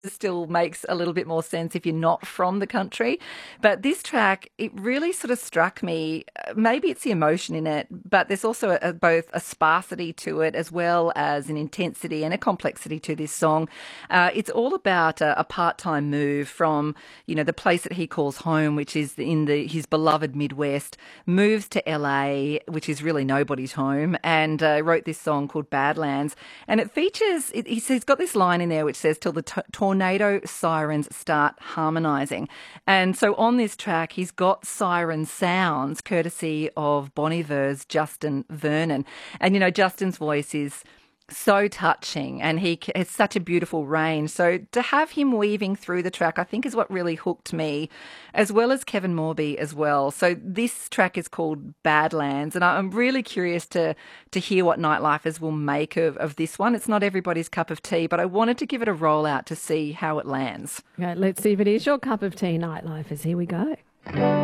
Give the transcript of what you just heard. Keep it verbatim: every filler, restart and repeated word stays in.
still makes a little bit more sense if you're not from the country. But this track, it really sort of struck me. uh, Maybe it's the emotion in it, but there's also a, a- both a sparsity to it as well as an intensity and a complexity to this song. Uh, it's all about a, a part-time move from, you know, the place that he calls home, which is in the his beloved Midwest, moves to L A, which is really nobody's home, and uh, wrote this song called Badlands. And it features, it, he's, he's got this line in there which says, till the t- tornado sirens start harmonising. And so on this track, he's got siren sounds courtesy of Bon Iver's Justin Vernon. And, you know, Justin's voice is so touching and he c- has such a beautiful range. So to have him weaving through the track, I think is what really hooked me, as well as Kevin Morby as well. So this track is called Badlands, and I- I'm really curious to to hear what Nightlifers will make of, of this one. It's not everybody's cup of tea, but I wanted to give it a roll out to see how it lands. Okay, let's see if it is your cup of tea, Nightlife. As here we go.